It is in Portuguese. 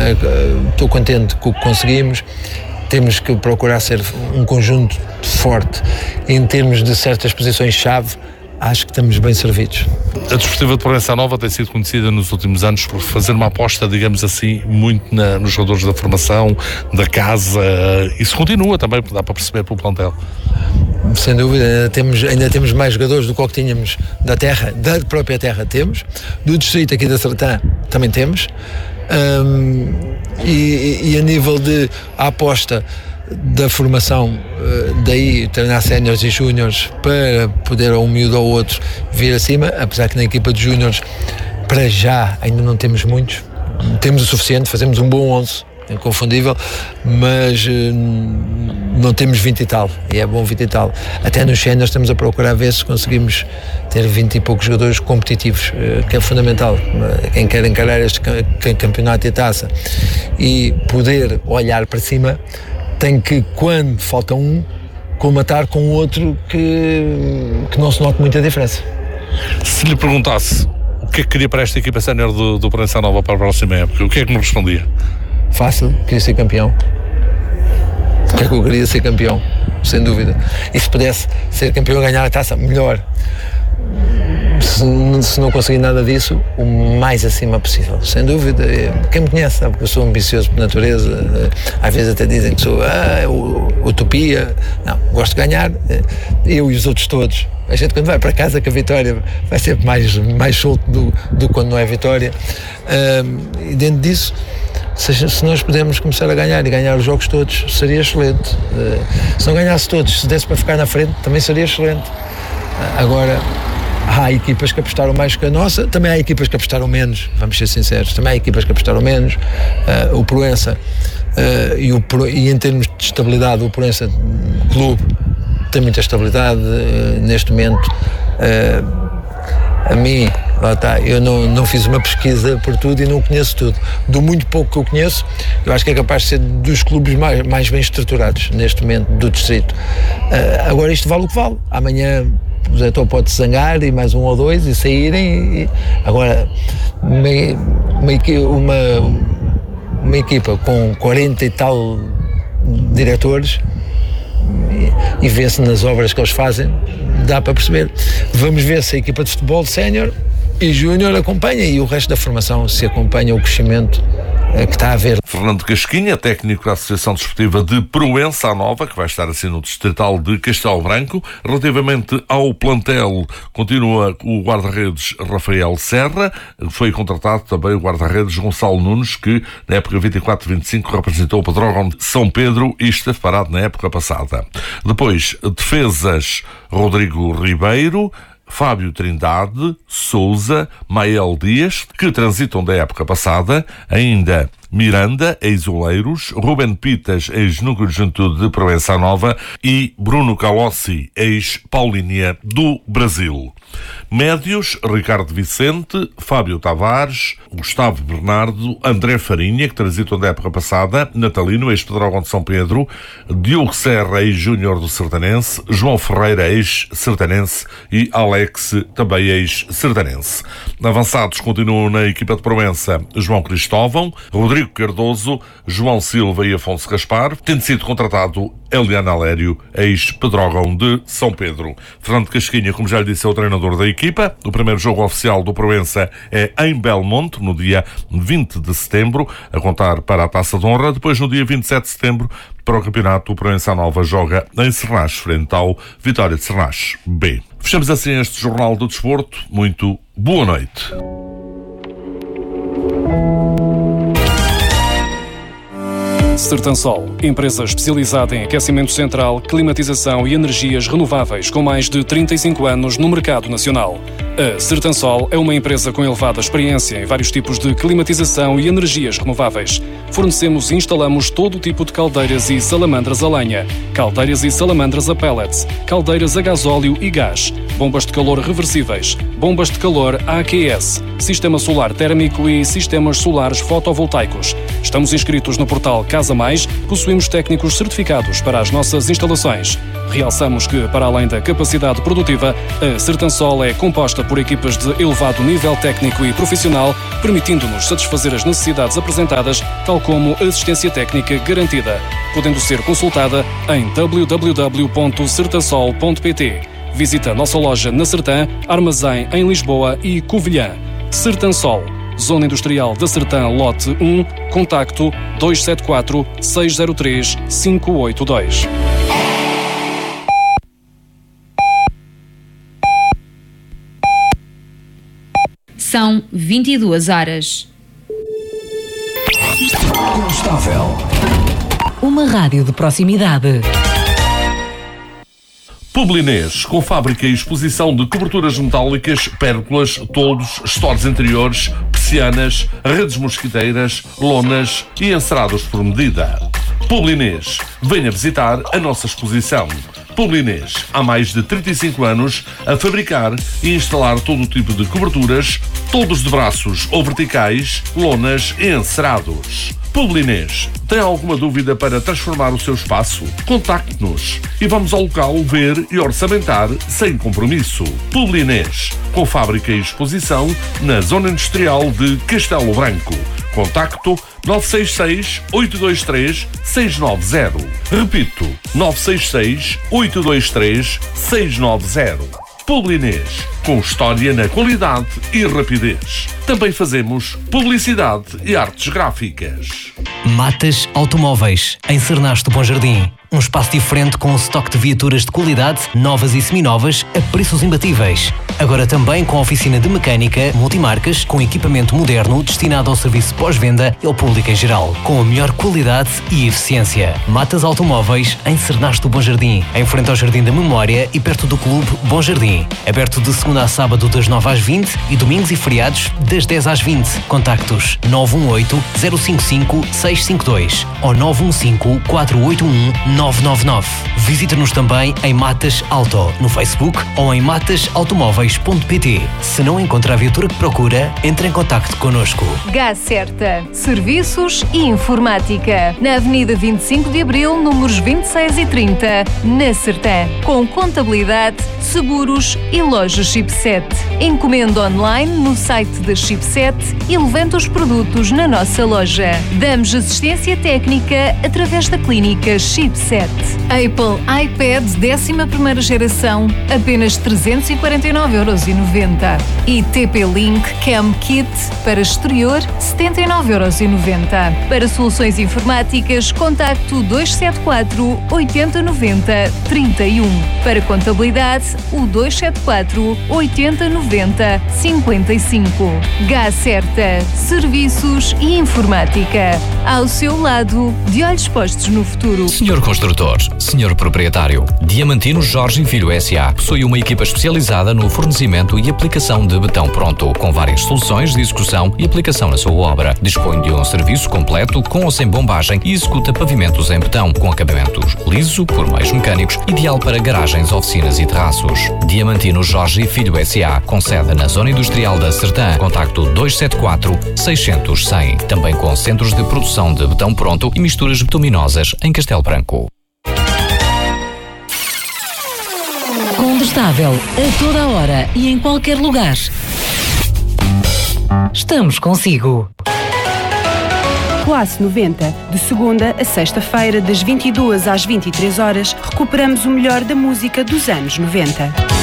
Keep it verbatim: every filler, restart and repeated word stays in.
estou contente com o que conseguimos. Temos que procurar ser um conjunto forte em termos de certas posições-chave. Acho que estamos bem servidos. A Desportiva de Proença Nova tem sido conhecida nos últimos anos por fazer uma aposta, digamos assim, muito na, nos jogadores da formação, da casa. Isso continua também, dá para perceber pelo plantel. Sem dúvida, ainda temos, ainda temos mais jogadores do que o que tínhamos da terra, da própria terra temos, do distrito aqui da Sertã também temos. Um, e, e a nível de a aposta da formação, daí treinar séniores e júniores para poder um miúdo ou outro vir acima, apesar que na equipa de júniores para já ainda não temos muitos, temos o suficiente, fazemos um bom onze, inconfundível, mas não temos vinte e tal, e é bom vinte e tal. Até nos séniores estamos a procurar ver se conseguimos ter vinte e poucos jogadores competitivos, que é fundamental. Quem quer encarar este campeonato e taça e poder olhar para cima, tem que, quando falta um, colmatar com outro que, que não se note muita diferença. Se lhe perguntasse o que é que queria para esta equipa sénior do, do Proença Nova para a próxima época, o que é que me respondia? Fácil, queria ser campeão. O que é que eu queria ser campeão? Sem dúvida. E se pudesse ser campeão e ganhar a taça, melhor. Se, se não conseguir nada disso, o mais acima possível, sem dúvida. Quem me conhece sabe que eu sou ambicioso por natureza. Às vezes até dizem que sou ah, utopia. Não, gosto de ganhar. Eu e os outros todos. A gente, quando vai para casa com a vitória, vai sempre mais, mais solto do, do que quando não é vitória. Um, e dentro disso, se, se nós pudermos começar a ganhar e ganhar os jogos todos, seria excelente. Uh, se não ganhasse todos, se desse para ficar na frente, também seria excelente. Uh, agora, há equipas que apostaram mais que a nossa, também há equipas que apostaram menos, vamos ser sinceros, também há equipas que apostaram menos. Uh, o Proença, uh, e, o, e em termos de estabilidade, o Proença Clube tem muita estabilidade uh, neste momento. Uh, a mim, lá está, eu não, não fiz uma pesquisa por tudo e não conheço tudo. Do muito pouco que eu conheço, eu acho que é capaz de ser dos clubes mais, mais bem estruturados neste momento do distrito. Uh, agora isto vale o que vale. Amanhã o Zé Tó pode se zangar e mais um ou dois e saírem. E, agora, uma, uma, uma, uma equipa com quarenta e tal diretores, e, e vê-se nas obras que eles fazem, dá para perceber. Vamos ver se a equipa de futebol sénior e júnior acompanha e o resto da formação se acompanha o crescimento que está a haver. Fernando Casquinha, técnico da Associação Desportiva de Proença Nova, que vai estar assim no distrital de Castelo Branco. Relativamente ao plantel, continua o guarda-redes Rafael Serra, foi contratado também o guarda-redes Gonçalo Nunes, que na época vinte e quatro vinte e cinco representou o Pedrógão de São Pedro e esteve parado na época passada. Depois, defesas Rodrigo Ribeiro, Fábio Trindade, Souza, Mael Dias, que transitam da época passada, ainda Miranda, ex-Oleiros, Ruben Pitas, ex-Núcleo de Juventude de Proença Nova e Bruno Calossi, ex-Paulínia do Brasil. Médios, Ricardo Vicente, Fábio Tavares, Gustavo Bernardo, André Farinha, que transitam da época passada, Natalino, ex-Pedrógão de São Pedro, Diogo Serra, ex-Júnior do Sertanense, João Ferreira, ex-Sertanense e Alex, também ex-Sertanense. Avançados continuam na equipa de Proença João Cristóvão, Rodrigo Cardoso, João Silva e Afonso Gaspar, tendo sido contratado Eliana Alério, ex-Pedrógão de São Pedro. Fernando Casquinha, como já lhe disse, é o treinador da equipa. O primeiro jogo oficial do Proença é em Belmonte, no dia vinte de setembro, a contar para a Taça de Honra. Depois, no dia vinte e sete de setembro, para o campeonato, o Proença Nova joga em Serrás, frente ao Vitória de Serrás B. Fechamos assim este Jornal do Desporto. Muito boa noite. Sertansol, empresa especializada em aquecimento central, climatização e energias renováveis com mais de trinta e cinco anos no mercado nacional. A Sertansol é uma empresa com elevada experiência em vários tipos de climatização e energias renováveis. Fornecemos e instalamos todo o tipo de caldeiras e salamandras a lenha, caldeiras e salamandras a pellets, caldeiras a gasóleo e gás, bombas de calor reversíveis, bombas de calor A Q S, sistema solar térmico e sistemas solares fotovoltaicos. Estamos inscritos no portal Casa Mais, possuímos técnicos certificados para as nossas instalações. Realçamos que, para além da capacidade produtiva, a Sertansol é composta por equipas de elevado nível técnico e profissional, permitindo-nos satisfazer as necessidades apresentadas, tal como assistência técnica garantida, podendo ser consultada em w w w ponto sertansol ponto p t. Visita a nossa loja na Sertã, armazém em Lisboa e Covilhã. Sertansol, Zona Industrial da Sertã, lote um, contacto dois sete quatro, seis zero três, cinco oito dois. São vinte e duas horas. Instável. Uma rádio de proximidade. Publinês, com fábrica e exposição de coberturas metálicas, pérgolas, toldos, estores interiores, persianas, redes mosquiteiras, lonas e encerados por medida. Publinês, venha visitar a nossa exposição. Publinês, há mais de trinta e cinco anos, a fabricar e instalar todo o tipo de coberturas, toldos de braços ou verticais, lonas e encerados. Publinês, tem alguma dúvida para transformar o seu espaço? Contacte-nos e vamos ao local ver e orçamentar sem compromisso. Publinês, com fábrica e exposição na Zona Industrial de Castelo Branco. Contacto nove seis seis, oito dois três, seis nove zero. Repito, nove seis seis, oito dois três, seis nove zero. Publinês, com história na qualidade e rapidez. Também fazemos publicidade e artes gráficas. Matas Automóveis, em Cernasto Bom Jardim. Um espaço diferente com um estoque de viaturas de qualidade, novas e seminovas, a preços imbatíveis. Agora também com oficina de mecânica, multimarcas, com equipamento moderno destinado ao serviço pós-venda e ao público em geral, com a melhor qualidade e eficiência. Matas Automóveis, em Cernasto Bom Jardim, em frente ao Jardim da Memória e perto do Clube Bom Jardim. Aberto de segunda a sábado das nove às vinte e domingos e feriados das dez às vinte. Contactos nove um oito, zero cinco cinco, seis cinco dois ou nove um cinco, quatro oito um, nove nove nove. Visita-nos também em Matas Auto, no Facebook ou em matas automóveis ponto p t. Se não encontra a viatura que procura, entre em contacto connosco. Gás Certa, Serviços e Informática. Na Avenida vinte e cinco de Abril, números vinte e seis e trinta, na Sertã. Com contabilidade, seguros e loja Chipset. Encomenda online no site da Chipset e levanta os produtos na nossa loja. Damos assistência técnica através da clínica Chipset. Apple iPad décima primeira geração, apenas trezentos e quarenta e nove euros e noventa. E T P-Link Cam Kit para exterior, setenta e nove euros e noventa. Para soluções informáticas, contacto dois sete quatro, oito zero nove zero, trinta e um. Para contabilidade, o dois sete quatro, oito zero nove zero, cinquenta e cinco. Gás Certa, Serviços e Informática. Ao seu lado, de olhos postos no futuro. Senhor Construtor, Senhor Proprietário, Diamantino Jorge e Filho S A possui uma equipa especializada no fornecimento e aplicação de betão pronto, com várias soluções de execução e aplicação na sua obra. Dispõe de um serviço completo com ou sem bombagem e executa pavimentos em betão, com acabamentos liso por meios mecânicos, ideal para garagens, oficinas e terraços. Diamantino Jorge e Filho S A, com sede na Zona Industrial da Sertã. Contacto dois sete quatro, seis zero zero, cem. Também com centros de produção de betão pronto e misturas bituminosas em Castelo Branco. Condestável, a toda a hora e em qualquer lugar. Estamos consigo. Classe noventa. De segunda a sexta-feira, das vinte e duas às vinte e três horas, recuperamos o melhor da música dos anos noventa.